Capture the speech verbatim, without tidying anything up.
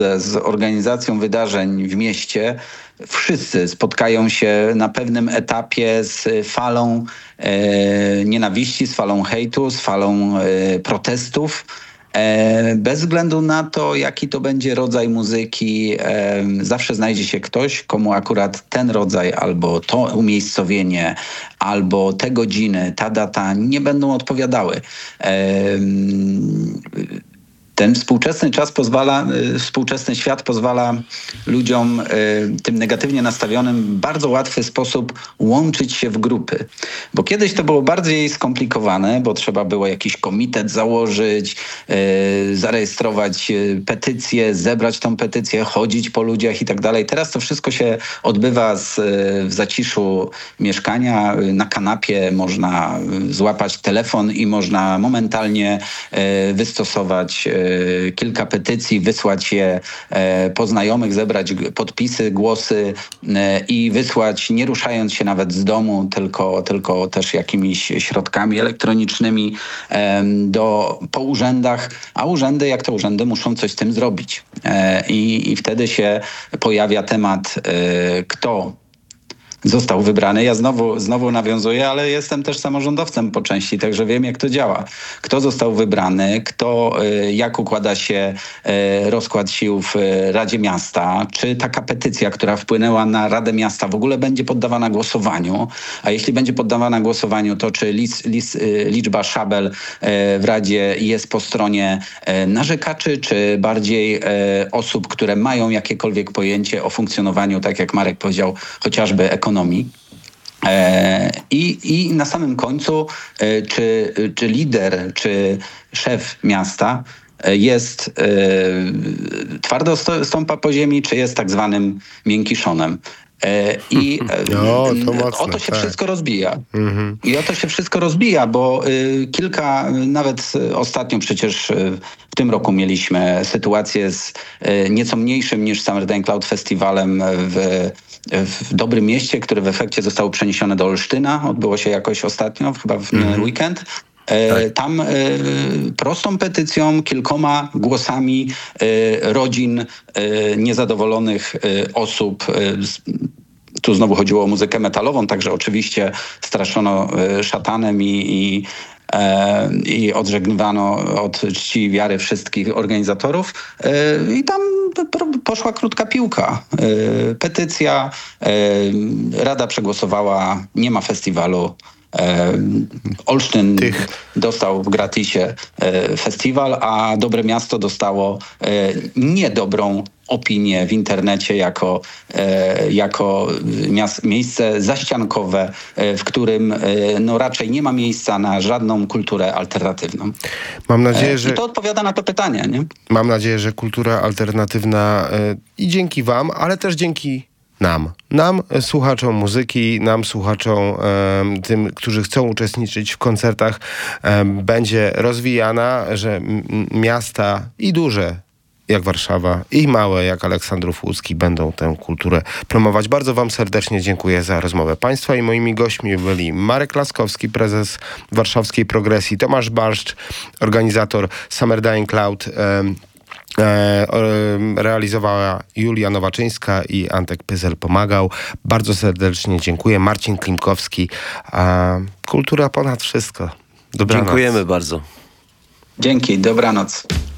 z organizacją wydarzeń w mieście, wszyscy spotkają się na pewnym etapie z falą e, nienawiści, z falą hejtu, z falą e, protestów. E, bez względu na to, jaki to będzie rodzaj muzyki, e, zawsze znajdzie się ktoś, komu akurat ten rodzaj albo to umiejscowienie, albo te godziny, ta data nie będą odpowiadały. E, Ten współczesny czas pozwala, współczesny świat pozwala ludziom, tym negatywnie nastawionym, w bardzo łatwy sposób łączyć się w grupy. Bo kiedyś to było bardziej skomplikowane, bo trzeba było jakiś komitet założyć, zarejestrować petycję, zebrać tą petycję, chodzić po ludziach i tak dalej. Teraz to wszystko się odbywa z, w zaciszu mieszkania. Na kanapie można złapać telefon i można momentalnie wystosować kilka petycji, wysłać je po znajomych, zebrać podpisy, głosy i wysłać, nie ruszając się nawet z domu, tylko, tylko też jakimiś środkami elektronicznymi do, po urzędach, a urzędy, jak to urzędy, muszą coś z tym zrobić. I, i wtedy się pojawia temat, kto został wybrany. Ja znowu, znowu nawiązuję, ale jestem też samorządowcem po części, także wiem, jak to działa. Kto został wybrany, kto, jak układa się rozkład sił w Radzie Miasta, czy taka petycja, która wpłynęła na Radę Miasta, w ogóle będzie poddawana głosowaniu, a jeśli będzie poddawana głosowaniu, to czy lis, lis, liczba szabel w Radzie jest po stronie narzekaczy, czy bardziej osób, które mają jakiekolwiek pojęcie o funkcjonowaniu, tak jak Marek powiedział, chociażby ekonomii. Ekonomii. E, i, I na samym końcu, e, czy, czy lider, czy szef miasta jest e, twardo stąpa po ziemi, czy jest tak zwanym miękiszonem. E, I o, to mocne, o to się tak. wszystko rozbija. Mhm. I o to się wszystko rozbija, bo y, kilka, nawet ostatnio przecież y, w tym roku mieliśmy sytuację z y, nieco mniejszym niż Summer Cloud Festiwalem w, w Dobrym Mieście, który w efekcie został przeniesiony do Olsztyna. Odbyło się jakoś ostatnio, chyba w miniony Mhm. weekend. Tak. Tam y, prostą petycją, kilkoma głosami y, rodzin y, niezadowolonych y, osób, y, tu znowu chodziło o muzykę metalową, także oczywiście straszono y, szatanem i, i, e, i odżegnywano od czci i wiary wszystkich organizatorów. Y, I tam poszła krótka piłka. Y, petycja, y, Rada przegłosowała, nie ma festiwalu. E, Olsztyn Tych. dostał w gratisie e, festiwal, a Dobre Miasto dostało e, niedobrą opinię w internecie jako, e, jako miast, miejsce zaściankowe, e, w którym e, no raczej nie ma miejsca na żadną kulturę alternatywną. Mam nadzieję, że... I to odpowiada na to pytanie, nie? Mam nadzieję, że kultura alternatywna e, i dzięki wam, ale też dzięki Nam. Nam, słuchaczom muzyki, nam, słuchaczom, e, tym, którzy chcą uczestniczyć w koncertach, e, będzie rozwijana, że m- miasta i duże, jak Warszawa, i małe, jak Aleksandrów Łódzki, będą tę kulturę promować. Bardzo wam serdecznie dziękuję za rozmowę. Państwa i moimi gośćmi byli Marek Laskowski, prezes warszawskiej Progresji, Tomasz Barszcz, organizator Summer Cloud, e, E, realizowała Julia Nowaczyńska i Antek Pyzel pomagał. Bardzo serdecznie dziękuję. Marcin Klimkowski. E, kultura ponad wszystko. Dobranoc. Dziękujemy bardzo. Dzięki, dobranoc.